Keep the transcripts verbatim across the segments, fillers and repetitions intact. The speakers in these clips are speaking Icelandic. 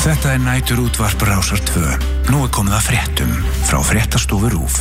Þetta er næturútvarp Rásar tvö. Nú er komið að fréttum frá fréttastofu RÚV.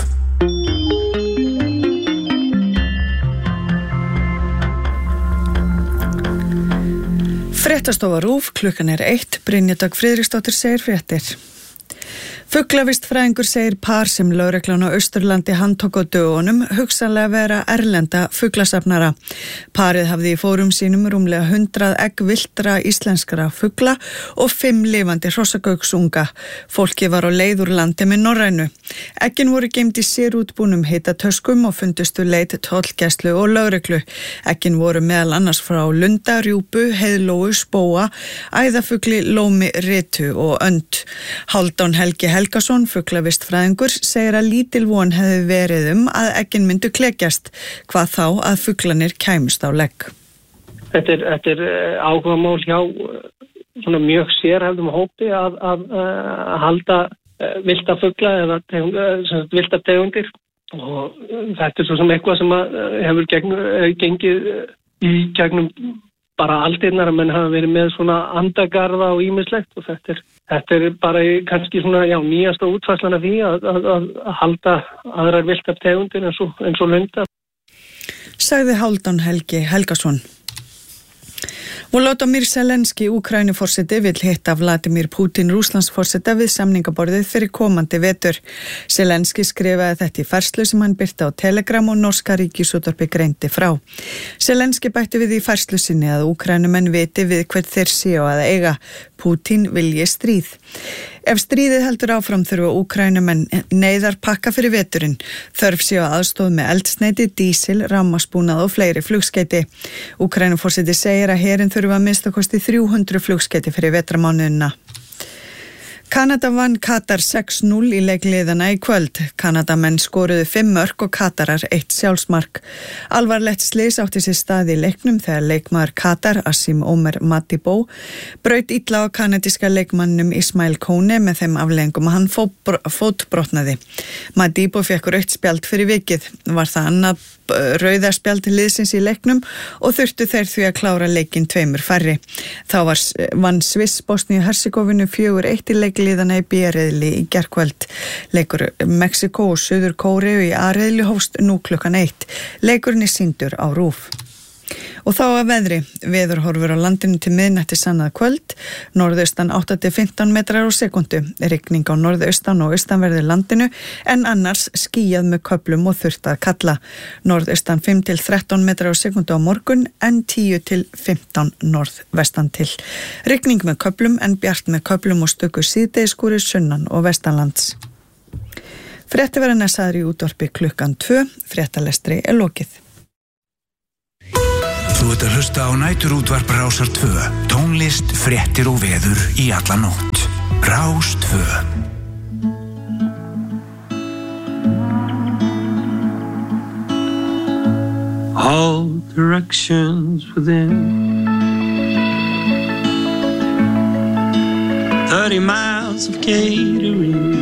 Fréttastofa RÚV, klukkan er eitt, Brynja Dögg Friðriksdóttir segir fréttir. Fuglavistfræðingur segir par sem lögreglan á Austurlandi handtók á dögunum hugsanlega vera erlenda fuglasafnara. Parið hafði í fórum sínum rúmlega hundrað egg villtra íslenskra fugla og fimm lifandi hrossagauksunga. Fólki var á leið úr landi með Norrænu. Eggin voru geymd í sérútbúnum heitatöskum og fundustu leit tollgæslu og lögreglu. Eggin voru meðal annars frá lunda, rjúpu, heiðlóu, spóa, æðafugli, lómi, ritu og önd. Hálfdán Helgi Helgason, fuglavistfræðingur, segir að lítil von hefði verið um að eggin myndu klekjast, hvað þá að fuglanir kæmust á legg. Þetta er, þetta er áhugamál hjá svona mjög sérhæfðum hópi að, að, að halda villta fugla eða tegund, villta tegundir og þetta er svo sem eitthvað sem hefur gegn, gengið í gegnum bara aldirnar að menn hafa verið með svona andagarða og ýmislegt og þetta er, þetta er bara kannski svona, já, nýjasta útfærslan af því að, að, að halda aðrar villtar tegundir eins og, eins og lunda. Sagði Hálfdán Helgi Helgason. Volodymyr Zelenský, Úkraínuforseti, vill hitta Vladimir Putin, Rússlandsforseta, við samningaborðið fyrir komandi vetur. Zelenský skrifaði þetta í færslu sem hann birti á Telegram og norska ríkisútvarpið greindi frá. Zelenský bætti við í færslu sinni að Úkraínumenn viti við hvert þeir séu að eiga. Putin vilji stríð. Ef stríðið heldur áfram þurfa Úkraínumenn neyðar pakka fyrir veturinn. Þörf séu aðstoð með eldsneyti, dísil, rafmagnsbúnað og fleiri flugskeyti. Úkraínuforseti segir að herinn þurfa að minnsta kosti þrjú hundruð flugskeyti fyrir vetramánuðina. Kanada vann Katar sex núll í leikliðana í kvöld. Kanadamenn skoruðu fimm mörk og Katarar eitt sjálfsmark. Alvarlegt slys átti sér stað í leiknum þegar leikmaður Katar, Asim Omer Matibou, braut illa á kanadíska leikmannum Ismail Kone með þeim afleiðingum að hann fótbrotnaði. Matibou fékk rautt spjald fyrir vikið. Var það annað rauða spjald liðsins í leiknum og þurftu þeir því að klára leikinn tveimur færri. Þá var, vann Sviss Bosníu-Hercegovinu fjögur eitt í leikliðana í B-riðli í gærkvöld. Leikur Mexíkó og Suður Kóreu í A-riðli hófst nú klukkan eitt. Leikurinn er sýndur á RÚV. Og þá að veðri, veðurhorfur á landinu til miðnætti annað kvöld, norðaustan átta til fimmtán metrar á sekundu, rigning á norðaustan og austanverðu landinu, en annars skýjað með köflum og þurrt að kalla. Norðaustan fimm til þrettán metrar á sekundu á morgun, en tíu til fimmtán norðvestan til. Rigning með köflum, en bjart með köflum og stöku síðdegisskúrir sunnan og vestanlands. Frétti verða næsaður í útvarpi klukkan tvö, fréttalestri er lokið. Þú ert að hlusta á næturútvarp Rásar tvö. Tónlist, fréttir og veður í alla nótt. Rás tvö. All directions within thirty miles of catering